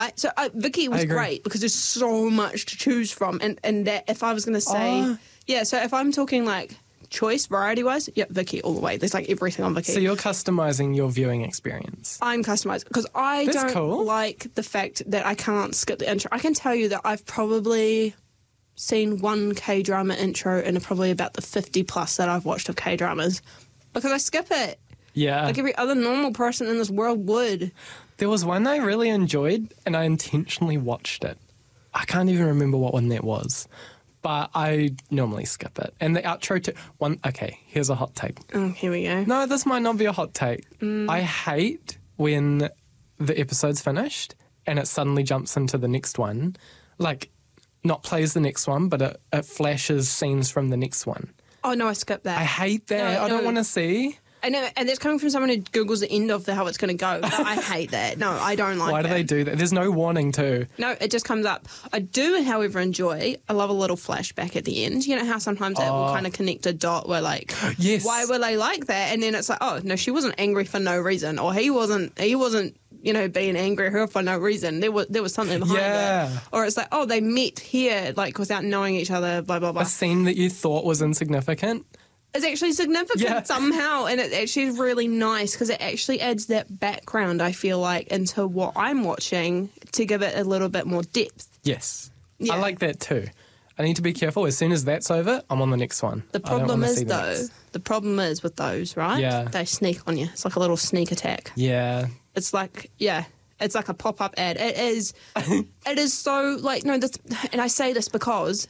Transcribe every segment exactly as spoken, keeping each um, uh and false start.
I, so uh, Vicky was great because there's so much to choose from, and and that if I was going to say, Oh. yeah. So if I'm talking like choice variety wise, yeah, Vicky all the way. There's like everything on Vicky. So you're customizing your viewing experience. I'm customized because I That's don't cool. like the fact that I can't skip the intro. I can tell you that I've probably seen one K drama intro and probably about the fifty plus that I've watched of K dramas because I skip it. Yeah. Like every other normal person in this world would. There was one I really enjoyed and I intentionally watched it. I can't even remember what one that was, but I normally skip it. And the outro to one, okay, here's a hot take. Oh, here we go. No, this might not be a hot take. Mm. I hate when the episode's finished and it suddenly jumps into the next one. Like, not plays the next one, but it, it flashes scenes from the next one. Oh, no, I skipped that. I hate that. No, I don't no. want to see. I know, and that's coming from someone who Googles the end of the, how it's going to go. But I hate that. No, I don't like Why do that. they do that? There's no warning too. No, it just comes up. I do, however, enjoy, I love a little flashback at the end. You know how sometimes that will kind of connect a dot where, like, Yes. why were they like that? And then it's like, oh, no, she wasn't angry for no reason. Or he wasn't, he wasn't, you know, being angry at her for no reason. There was there was something behind Yeah. it. Or it's like, oh, they met here, like, without knowing each other, blah, blah, blah. A scene that you thought was insignificant. It's actually significant Yeah. somehow, and it actually is really nice because it actually adds that background, I feel like, into what I'm watching to give it a little bit more depth. Yes. Yeah. I like that too. I need to be careful. As soon as that's over, I'm on the next one. The I don't problem wanna is, see the though, next. the problem is with those, right? Yeah. They sneak on you. It's like a little sneak attack. Yeah. It's like, yeah, it's like a pop-up ad. It is, it is so, like, no, this, and I say this because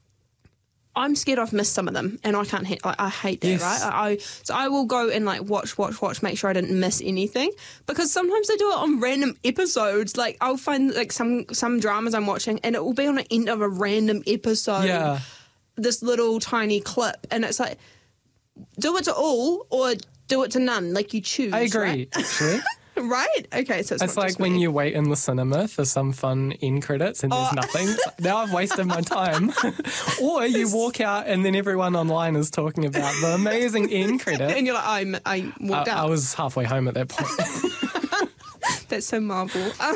I'm scared I've missed some of them, and I can't. Ha- like, I hate that, Yes. right? I, I so I will go and like watch, watch, watch, make sure I didn't miss anything, because sometimes they do it on random episodes. Like I'll find like some some dramas I'm watching, and it will be on the end of a random episode. Yeah. This little tiny clip, and it's like, do it to all or do it to none. Like you choose. I agree, right? actually. Right? Okay, so it's, It's not like just when me. you wait in the cinema for some fun end credits and there's Oh. nothing. It's like, now I've wasted my time. Or you walk out and then everyone online is talking about the amazing end credit. and you're like, I'm, I walked I, out. I was halfway home at that point. That's so Marvel. Um,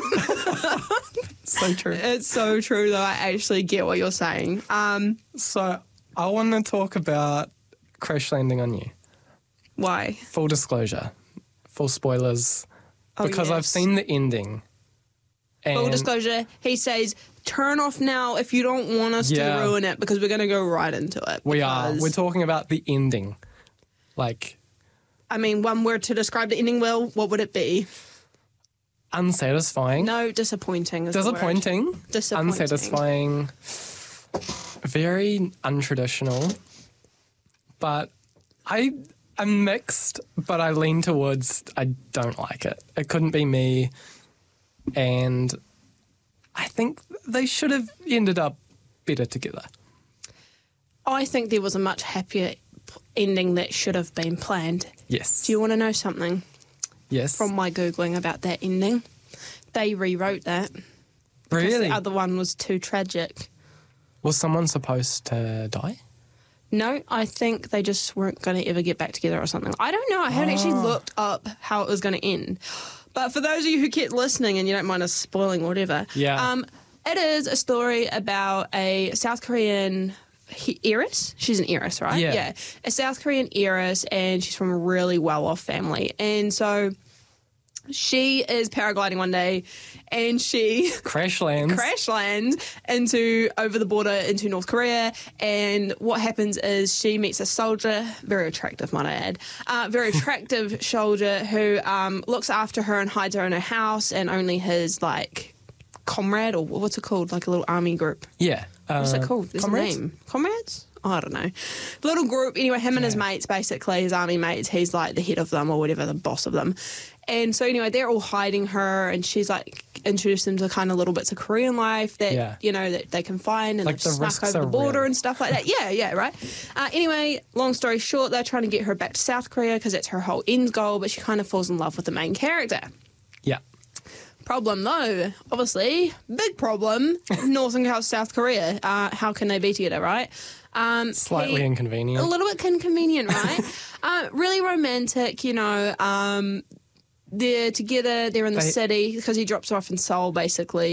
So true. it's so true, though. I actually get what you're saying. Um, So I want to talk about Crash Landing on You. why? Full disclosure, full spoilers, Oh, because I've yes. seen the ending. And Full disclosure, he says, turn off now if you don't want us Yeah. to ruin it, because we're going to go right into it. we are. because- We're talking about the ending. Like, I mean, one word to describe the ending, Will, what would it be? unsatisfying. No, disappointing. Is the word. Disappointing. Disappointing. Unsatisfying. Very untraditional. But I I'm mixed, but I lean towards I don't like it. It couldn't be me. And I think they should have ended up better together. I think there was a much happier p- ending that should have been planned. Yes. Do you want to know something? Yes. From my Googling about that ending, they rewrote that. because really? The other one was too tragic. Was someone supposed to die? No, I think they just weren't going to ever get back together or something. I don't know. I haven't actually looked up how it was going to end. But for those of you who kept listening and you don't mind us spoiling or whatever, Yeah. um, it is a story about a South Korean he- heiress. She's an heiress, right? Yeah. Yeah. A South Korean heiress, and she's from a really well-off family. And so she is paragliding one day, and she Crash lands. crash lands into over the border into North Korea. And what happens is she meets a soldier, very attractive, might I add, uh, very attractive soldier who um, looks after her and hides her in her house, and only his like comrade, or what's it called, like a little army group. Yeah. What's Uh, it called? There's comrades? a name. Comrades? Oh, I don't know. Little group. Anyway, him and his mates, basically, his army mates, he's like the head of them or whatever, the boss of them. And so anyway, they're all hiding her, and she's like introduced them to kind of little bits of Korean life that, Yeah. you know, that they can find, and Like they've the snuck risks over are the border real. and stuff like that. Yeah, yeah, right. Uh, anyway, long story short, they're trying to get her back to South Korea because that's her whole end goal, but she kind of falls in love with the main character. Yeah. Problem though, obviously, big problem, North and South Korea. Uh, how can they be together, right? Um, Slightly he- inconvenient. A little bit inconvenient, right? uh, really romantic, you know. Um, they're together. They're in the They- city because he drops her off in Seoul, basically.